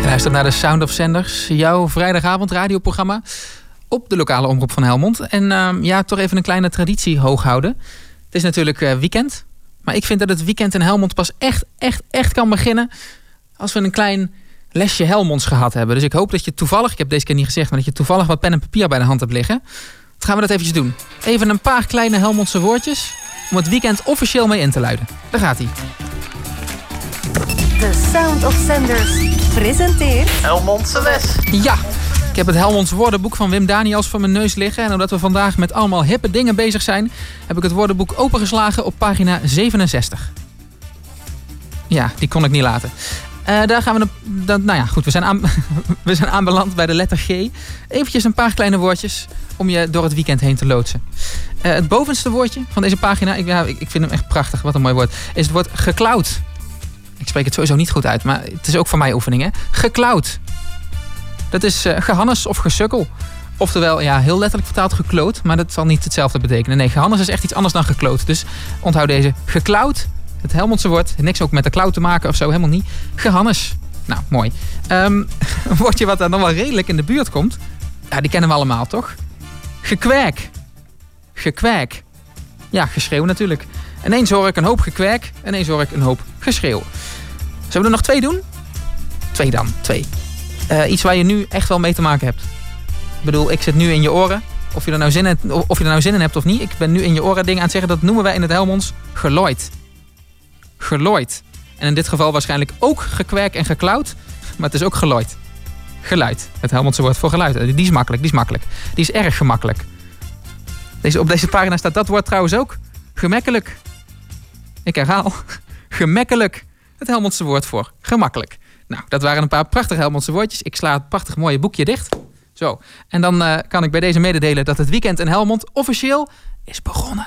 Luister naar de Sound of Sanders, jouw vrijdagavond radioprogramma op de lokale omroep van Helmond. En toch even een kleine traditie hoog houden. Het is natuurlijk weekend, maar ik vind dat het weekend in Helmond pas echt kan beginnen als we een klein lesje Helmonds gehad hebben. Dus ik hoop dat je toevallig, ik heb deze keer niet gezegd, maar dat je toevallig wat pen en papier bij de hand hebt liggen. Dan gaan we dat eventjes doen. Even een paar kleine Helmondse woordjes om het weekend officieel mee in te luiden. Daar gaat hij. The Sound of Sanders presenteert Helmondse les. Ja, ik heb het Helmonds woordenboek van Wim Daniels voor mijn neus liggen. En omdat we vandaag met allemaal hippe dingen bezig zijn, heb ik het woordenboek opengeslagen op pagina 67. Ja, die kon ik niet laten. Daar gaan we... we zijn aanbeland bij de letter G. Eventjes een paar kleine woordjes om je door het weekend heen te loodsen. Het bovenste woordje van deze pagina, ik vind hem echt prachtig, wat een mooi woord, is het woord geklauwd. Ik spreek het sowieso niet goed uit, maar het is ook voor mij oefening, hè? Geklauwd. Dat is gehannes of gesukkel. Oftewel, ja, heel letterlijk vertaald gekloot, maar dat zal niet hetzelfde betekenen. Nee, gehannes is echt iets anders dan gekloot. Dus onthoud deze. Geklauwd, het Helmondse woord, niks ook met de klauw te maken of zo, helemaal niet. Gehannes. Nou, mooi. Een woordje wat daar nog wel redelijk in de buurt komt. Ja, die kennen we allemaal, toch? Gekwerk. Gekwerk. Ja, geschreeuw natuurlijk. Ineens hoor ik een hoop gekwerk, ineens hoor ik een hoop geschreeuw. Zullen we er nog 2 doen? 2 dan, 2. Iets waar je nu echt wel mee te maken hebt. Ik bedoel, ik zit nu in je oren. Of je er nou zin in hebt of niet. Ik ben nu in je oren dingen aan het zeggen. Dat noemen wij in het Helmonds gelooid. Gelooid. En in dit geval waarschijnlijk ook gekwerk en geklauwd. Maar het is ook gelooid. Geluid. Het Helmondse woord voor geluid. Die is makkelijk, die is makkelijk. Die is erg gemakkelijk. Op deze pagina staat dat woord trouwens ook. Gemakkelijk. Ik herhaal. Gemakkelijk. Het Helmondse woord voor gemakkelijk. Nou, dat waren een paar prachtige Helmondse woordjes. Ik sla het prachtig mooie boekje dicht. Zo. En dan kan ik bij deze mededelen dat het weekend in Helmond officieel is begonnen.